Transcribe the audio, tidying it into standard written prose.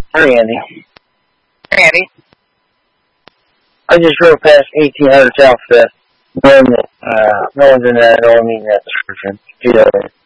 Hi, Andy. Andy. I just drove past 1800 South Fifth, knowing that no one's in that, I don't mean that description.